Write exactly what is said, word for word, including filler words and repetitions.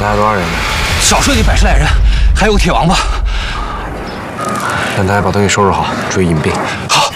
大概多少人呢？ 少说也得百十来人，还有个铁王八。 让大家把东西收拾好，注意隐蔽。 好。